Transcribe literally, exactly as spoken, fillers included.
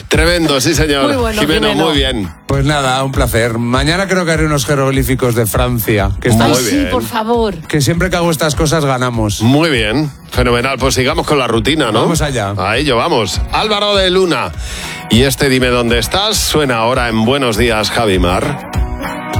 Tremendo, sí señor. Muy bueno, Jimeno, Jimeno. muy bien. Pues nada, un placer. Mañana creo que haré unos jeroglíficos de Francia. Que, están, Muy Ay, sí, bien. por favor. que siempre que hago estas cosas ganamos. Muy bien, fenomenal. Pues sigamos con la rutina, ¿no? Vamos allá. A ello, vamos. Álvaro de Luna. Y este Dime Dónde Estás suena ahora en Buenos Días, Javimar.